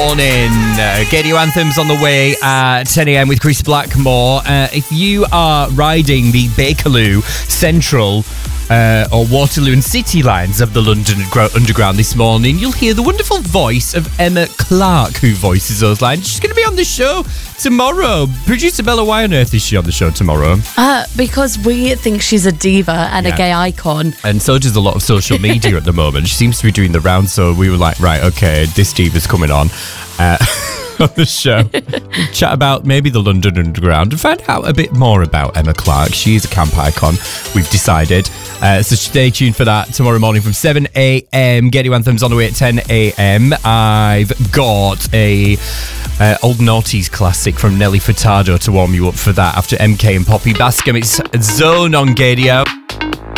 morning. Radio Anthems on the way at 10 a.m. with Chris Blackmore. If you are riding the Bakerloo Central or Waterloo and City lines of the London Underground this morning, you'll hear the wonderful voice of Emma Clark, who voices those lines. She's going to be on the show tomorrow. Producer Bella, why on earth is she on the show tomorrow? Because we think she's a diva and a gay icon. And so does a lot of social media at the moment. She seems to be doing the rounds, so we were like, right, okay, this diva's coming on the show. Chat about maybe the London Underground and find out a bit more about Emma Clark. She is a camp icon, we've decided. So stay tuned for that tomorrow morning from 7 a.m. Get Your Anthems on the way at 10 a.m. I've got a Old Noughties classic from Nelly Furtado to warm you up for that after MK and Poppy Bascom. It's Zone on Gadio.